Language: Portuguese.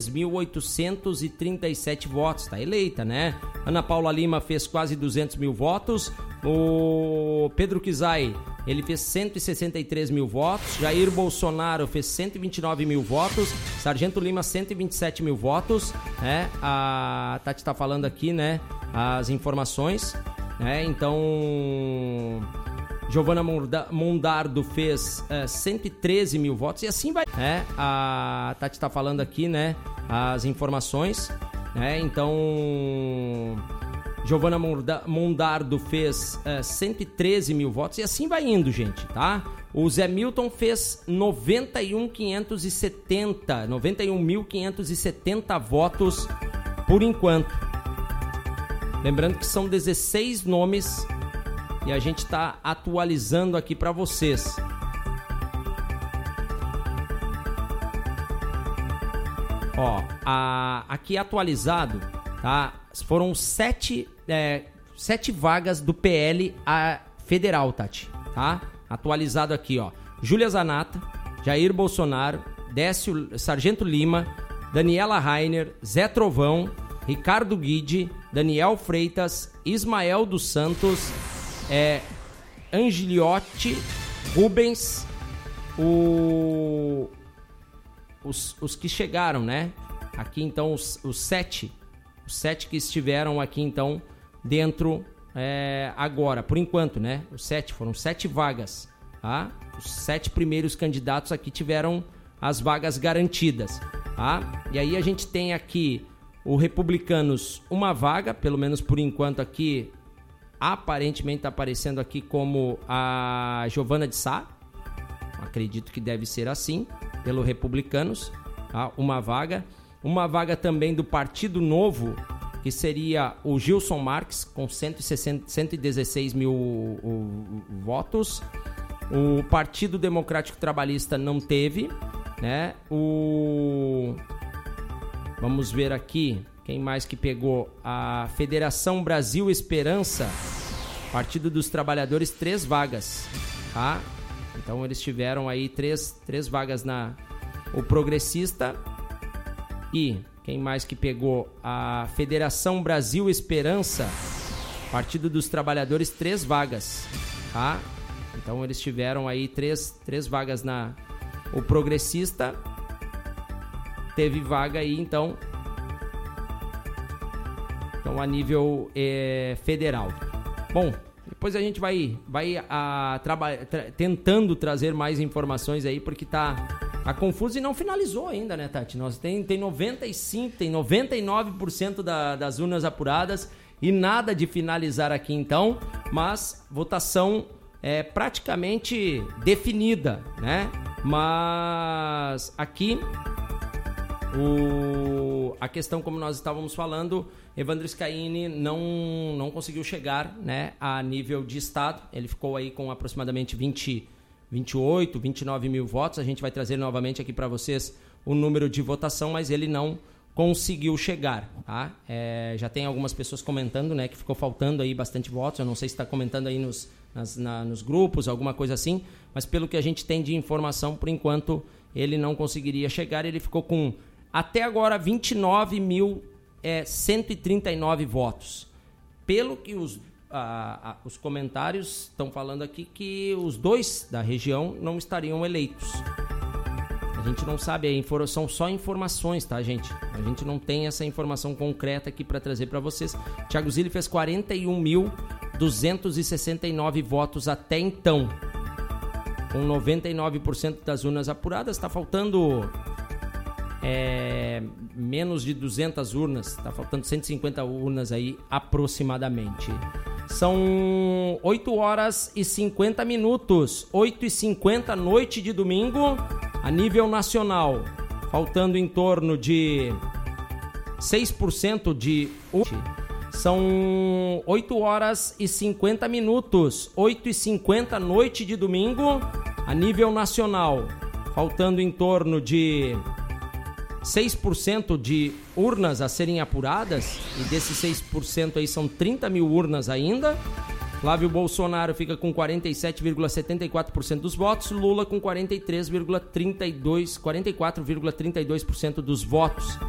3.837 votos, está eleita, né? Ana Paula Lima fez quase 200 mil votos. O Pedro Kizai, ele fez 163 mil votos. Jair Bolsonaro fez 129 mil votos. Sargento Lima, 127 mil votos. A Tati está falando aqui, né? As informações. Então, Giovana Mondardo fez 113 mil votos. E assim vai. A Tati está falando aqui, né? As informações. Então, Giovana Mondardo fez 113 mil votos e assim vai indo, gente, tá? O Zé Milton fez 91.570 votos por enquanto. Lembrando que são 16 nomes e a gente tá atualizando aqui para vocês. Ó, aqui atualizado, tá? Foram 7 vagas do PL federal, Tati, tá? Atualizado aqui, ó. Júlia Zanata, Jair Bolsonaro, Décio Sargento Lima, Daniela Rainer, Zé Trovão, Ricardo Guide, Daniel Freitas, Ismael dos Santos, Angiliotti, Rubens, os que chegaram, né? Aqui então os 7 que estiveram aqui então dentro agora, por enquanto, né? Foram 7 vagas, tá? Os 7 primeiros candidatos aqui tiveram as vagas garantidas, tá? E aí a gente tem aqui o Republicanos uma vaga, pelo menos por enquanto aqui, aparentemente está aparecendo aqui como a Giovana de Sá, acredito que deve ser assim, pelo Republicanos, tá? Uma vaga também do Partido Novo, que seria o Gilson Marques, com 116 mil votos. O Partido Democrático Trabalhista não teve, né? Vamos ver aqui, quem mais que pegou? A Federação Brasil Esperança, Partido dos Trabalhadores, 3 vagas, tá? Então eles tiveram aí 3 vagas o Progressista. E quem mais que pegou? A Federação Brasil Esperança, Partido dos Trabalhadores, 3 vagas, tá? Então eles tiveram aí 3 vagas o Progressista teve vaga aí, então a nível federal. Bom, depois a gente vai tentando trazer mais informações aí, porque tá confuso e não finalizou ainda, né, Tati? Nós tem 99% das urnas apuradas e nada de finalizar aqui então, mas votação praticamente definida, né? Mas aqui a questão, como nós estávamos falando, Evandro Scaini não conseguiu chegar, né, a nível de estado. Ele ficou aí com aproximadamente 28, 29 mil votos. A gente vai trazer novamente aqui para vocês o número de votação, mas ele não conseguiu chegar, tá? Já tem algumas pessoas comentando, né, que ficou faltando aí bastante votos. Eu não sei se está comentando aí nos grupos, alguma coisa assim, mas pelo que a gente tem de informação, por enquanto, ele não conseguiria chegar. Ele ficou com, até agora, 29.139 votos. Pelo que os comentários estão falando aqui, que os 2 da região não estariam eleitos. A gente não sabe, são só informações, tá, gente? A gente não tem essa informação concreta aqui para trazer para vocês. Thiago Zilli fez 41.269 votos até então, com 99% das urnas apuradas. Está faltando menos de 200 urnas, está faltando 150 urnas aí aproximadamente. São 8 horas e 50 minutos, 8h50, noite de domingo, a nível nacional, faltando em torno de 6% de... São 8 horas e 50 minutos, 8h50, noite de domingo, a nível nacional, faltando em torno de 6% de urnas a serem apuradas, e desses 6% aí são 30 mil urnas ainda. Flávio Bolsonaro fica com 47,74% dos votos, Lula com 44,32% dos votos.